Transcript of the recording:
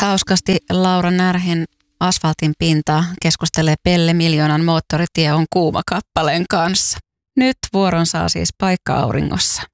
Hauskasti Laura Närhen Asfaltin pinta keskustelee Pelle Miljoonan moottoritie on kuuma kappaleen kanssa. Nyt vuoron saa siis Paikka auringossa.